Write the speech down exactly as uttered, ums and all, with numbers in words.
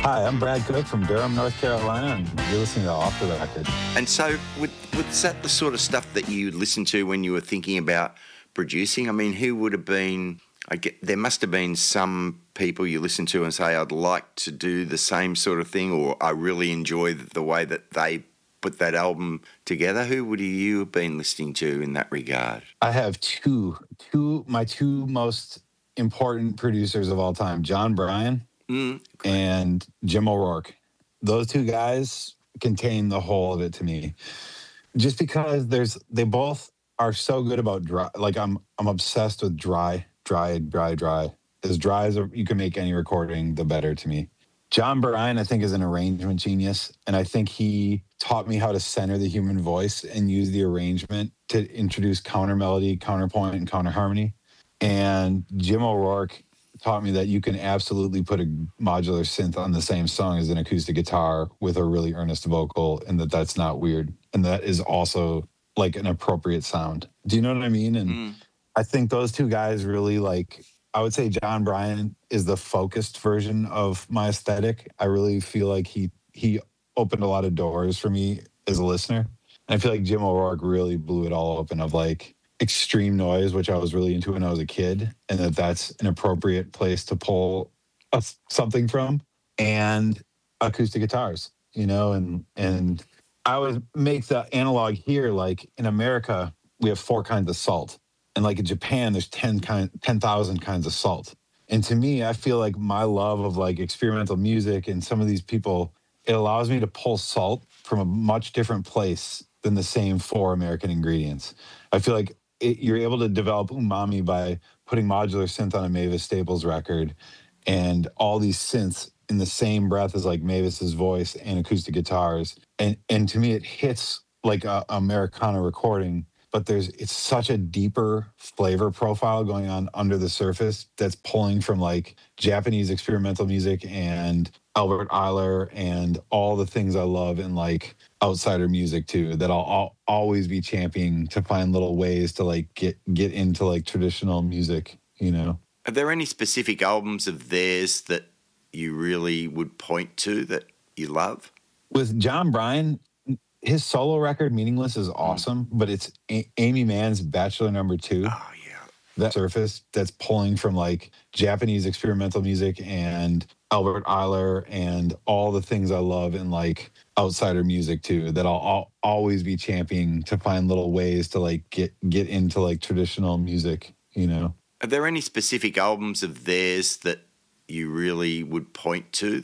Hi, I'm Brad Cook from Durham, North Carolina, and you're listening to Off the Record. And so, with, was that the sort of stuff that you listened to when you were thinking about producing? I mean, who would have been? I get there must have been some people you listen to and say, "I'd like to do the same sort of thing," or "I really enjoy the way that they put that album together." Who would you have been listening to in that regard? I have two, two, my two most important producers of all time, John Bryan Mm, and Jim O'Rourke. Those two guys contain the whole of it to me. Just because there's, they both are so good about dry. Like I'm, I'm obsessed with dry, dry, dry, dry. As dry as you can make any recording, the better to me. John Bryan, I think, is an arrangement genius, and I think he taught me how to center the human voice and use the arrangement to introduce counter melody, counterpoint, and counter harmony. And Jim O'Rourke taught me that you can absolutely put a modular synth on the same song as an acoustic guitar with a really earnest vocal, and that that's not weird, and that is also like an appropriate sound. Do you know what I mean? And mm. I think those two guys really, like, I would say John Bryan is the focused version of my aesthetic. I really feel like he he opened a lot of doors for me as a listener. And I feel like Jim O'Rourke really blew it all open of like extreme noise, which I was really into when I was a kid, and that that's an appropriate place to pull a, something from, and acoustic guitars, you know, and and I would make the analog here, like in America, we have four kinds of salt. And like in Japan, there's ten kind, ten thousand kinds of salt. And to me, I feel like my love of like experimental music and some of these people, it allows me to pull salt from a much different place than the same four American ingredients. I feel like it, you're able to develop umami by putting modular synth on a Mavis Staples record, and all these synths in the same breath as like Mavis's voice and acoustic guitars. And and to me, it hits like a Americana recording, but there's it's such a deeper flavor profile going on under the surface that's pulling from like Japanese experimental music and Albert Eiler and all the things I love in like outsider music too, that I'll, I'll always be championing to find little ways to like get get into like traditional music, you know. Are there any specific albums of theirs that you really would point to that you love? With John Bryan, his solo record, Meaningless, is awesome, mm. but it's A- Amy Mann's Bachelor Number Two. Oh, yeah. That surface that's pulling from like Japanese experimental music and Albert Eiler and all the things I love in like outsider music too, that I'll, I'll always be championing to find little ways to like get, get into like traditional music, you know. Are there any specific albums of theirs that you really would point to